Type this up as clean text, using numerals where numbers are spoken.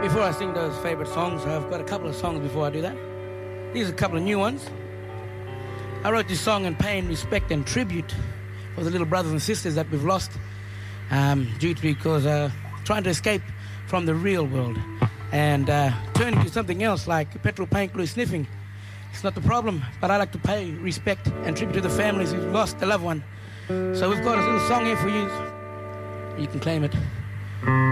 Before I sing those favorite songs, I've got a couple of songs before I do that. These are a couple of new ones. I wrote this song in pain, respect, and tribute for the little brothers and sisters that we've lost because trying to escape from the real world and turning to something else like petrol, paint, glue, sniffing. It's not the problem, but I like to pay respect and tribute to the families who've lost a loved one. So we've got a little song here for you. You can claim it.